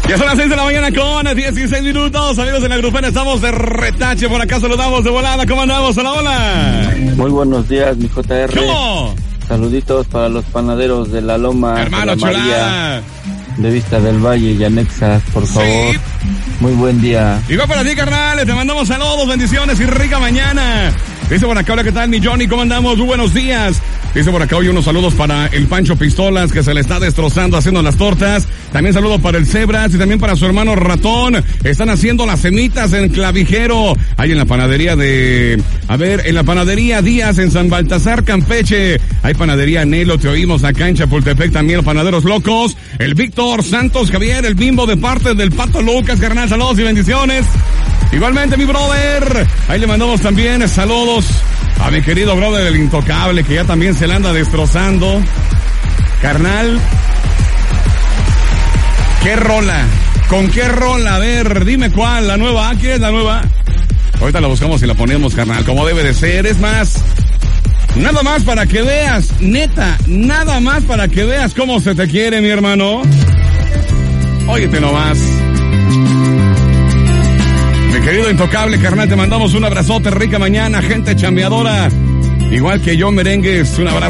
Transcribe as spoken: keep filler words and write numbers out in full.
Ya son las seis de la mañana con dieciséis minutos. Amigos de la Grupera, estamos de retache. Por acá saludamos de volada. ¿Cómo andamos? Hola, hola. Muy buenos días, mi J R. ¿Cómo? Saluditos para los panaderos de la Loma. Hermano de la chulada. María, de Vista del Valle y anexas, por favor. Sí. Muy buen día. Igual para ti, carnal. Te mandamos saludos, bendiciones y rica mañana. Dice por acá, hola, ¿qué tal, mi Johnny? ¿Cómo andamos? Muy buenos días. Dice por acá hoy unos saludos para el Pancho Pistolas, que se le está destrozando haciendo las tortas. También saludos para el Zebras y también para su hermano Ratón. Están haciendo las semitas en Clavijero. Ahí en la panadería de... A ver, en la panadería Díaz en San Baltasar, Campeche. Hay panadería Nelo, te oímos acá en Chapultepec también, los panaderos locos. El Víctor Santos Javier, el Bimbo de parte del Pato Lucas, carnal, saludos y bendiciones. Igualmente, mi brother, ahí le mandamos también saludos a mi querido brother, el Intocable, que ya también se le anda destrozando. Carnal, ¿qué rola? ¿Con qué rola? A ver, dime cuál, la nueva, ¿quién es la nueva? Ahorita la buscamos y la ponemos, carnal, como debe de ser. Es más, nada más para que veas, neta, nada más para que veas cómo se te quiere, mi hermano. Óyete nomás. Mi querido Intocable, carnal, te mandamos un abrazote, rica mañana, gente chambeadora, igual que yo, merengues, un abrazo.